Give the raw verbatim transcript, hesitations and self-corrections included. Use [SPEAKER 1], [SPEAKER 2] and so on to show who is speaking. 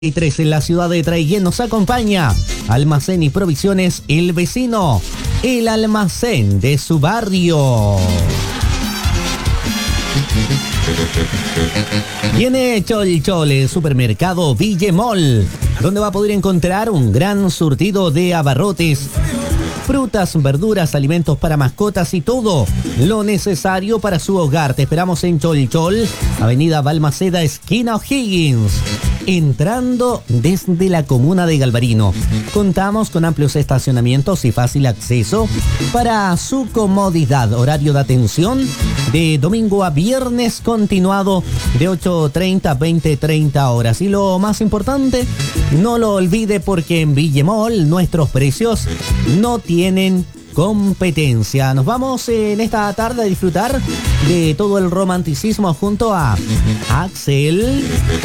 [SPEAKER 1] Y tres en la ciudad de Traiguén nos acompaña Almacén y Provisiones El Vecino, el almacén de su barrio. Viene Chol Chol, el supermercado Villemol, donde va a poder encontrar un gran surtido de abarrotes, frutas, verduras, alimentos para mascotas y todo lo necesario para su hogar. Te esperamos en Chol Chol, Avenida Balmaceda, esquina O'Higgins, entrando desde la comuna de Galvarino. Contamos con amplios estacionamientos y fácil acceso para su comodidad. Horario de atención de domingo a viernes continuado de ocho treinta a veinte treinta horas. Y lo más importante, no lo olvide, porque en Villemol nuestros precios no tienen competencia. Nos vamos en esta tarde a disfrutar de todo el romanticismo junto a Axel